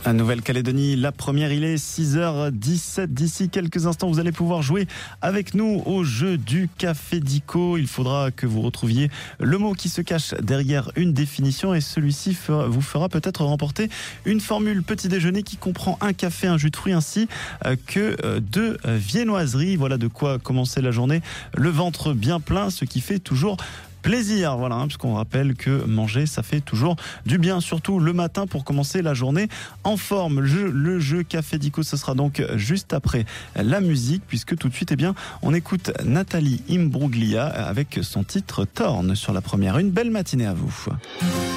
À Nouvelle-Calédonie, la première, il est 6h17. D'ici quelques instants, vous allez pouvoir jouer avec nous au jeu du Café Dico. Il faudra que vous retrouviez le mot qui se cache derrière une définition et celui-ci vous fera peut-être remporter une formule petit déjeuner qui comprend un café, un jus de fruits ainsi que deux viennoiseries. Voilà de quoi commencer la journée. Le ventre bien plein, ce qui fait toujours plaisir, voilà, puisqu'on rappelle que manger, ça fait toujours du bien, surtout le matin pour commencer la journée en forme. Le jeu Café Dico, ce sera donc juste après la musique, puisque tout de suite, on écoute Nathalie Imbruglia avec son titre Torn sur la première. Une belle matinée à vous.